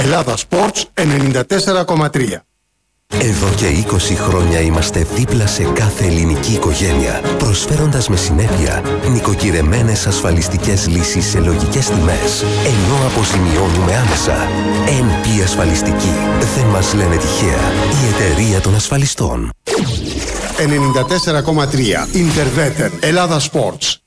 Ελλάδα Sports 94,3. Εδώ και 20 χρόνια είμαστε δίπλα σε κάθε ελληνική οικογένεια, προσφέροντας με συνέπεια νοικοκυρεμένες ασφαλιστικές λύσεις σε λογικές τιμές, ενώ αποζημιώνουμε άμεσα. NP Ασφαλιστική. Δεν μας λένε τυχαία. Η εταιρεία των ασφαλιστών. 94,3. Interveter. Ελλάδα Sports.